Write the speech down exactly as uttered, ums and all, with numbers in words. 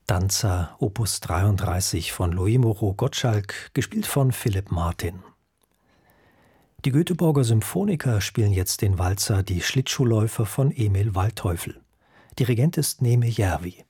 Danza, Opus dreiunddreißig von Louis Moreau Gottschalk, gespielt von Philipp Martin. Die Göteborger Symphoniker spielen jetzt den Walzer Die Schlittschuhläufer von Emil Waldteufel. Dirigent ist Neeme Järvi.